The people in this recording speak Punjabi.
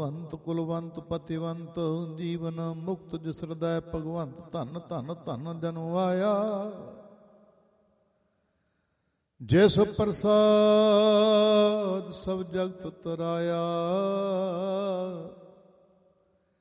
ਭਗਵੰਤ ਕੁਲਵੰਤ ਪਤਿਵੰਤ ਜੀਵਨ ਮੁਕਤ ਜਿਸ ਹਿਰਦੈ ਭਗਵੰਤ ਧਨ ਧਨ ਧਨ ਜਨੁ ਆਇਆ ਜਿਸ ਪ੍ਰਸਾਦ ਸਭ ਜਗਤ ਤਰਾਇਆ